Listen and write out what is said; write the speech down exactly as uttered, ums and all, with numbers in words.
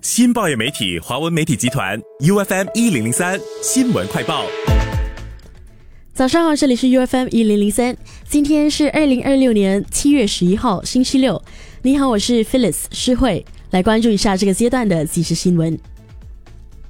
新报业媒体华文媒体集团 U F M 一零零三新闻快报。 早上好，这里是 U F M 一零零三，今天是二零二六年七月十一号，星期六。你好，我是 Phyllis 诗慧，来关注一下这个阶段的即时新闻。